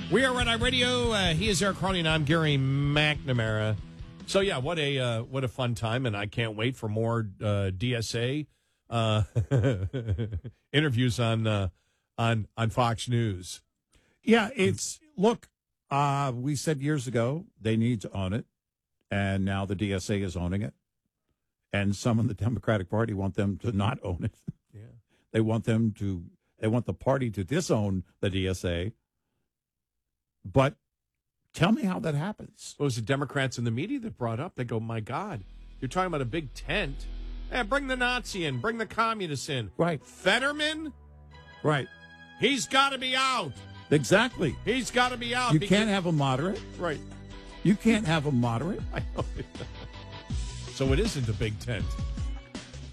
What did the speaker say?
We are Red Eye Radio. He is Eric Carney, and I'm Gary McNamara. So yeah, what a fun time, and I can't wait for more DSA interviews on Fox News. Yeah, look. We said years ago they need to own it, and now the DSA is owning it, and some in the Democratic Party want them to not own it. Yeah, they want the party to disown the DSA. But tell me how that happens. Well, it was the Democrats in the media that brought up. They go, "My God, you're talking about a big tent. Bring the Nazi in. Bring the communists in. Right. Fetterman? Right. He's got to be out. Exactly. He's got to be out. You can't have a moderate. Right. You can't have a moderate. I know. So it isn't a big tent.